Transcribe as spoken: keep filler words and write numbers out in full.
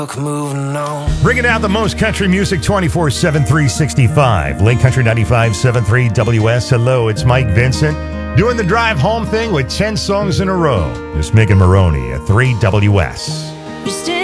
Moving on. Bringing out the most country music twenty-four seven, three sixty-five. Lake Country ninety-five point seven three W S. Hello, it's Mike Vincent. Doing the drive home thing with ten songs in a row. Just Megan Maroney at three W S.